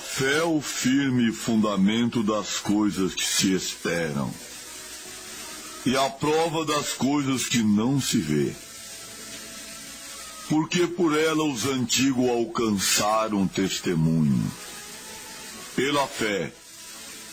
fé é o firme fundamento das coisas que se esperam e a prova das coisas que não se vê. Porque por ela os antigos alcançaram testemunho. Pela fé,